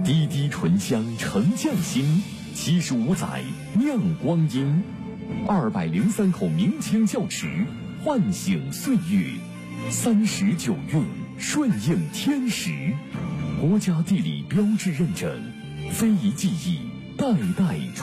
滴滴醇香沉匠心，75载酿光阴，203口明清窖池，唤醒岁月，39韵顺应天时，国家地理标志认证，非遗技艺代代传。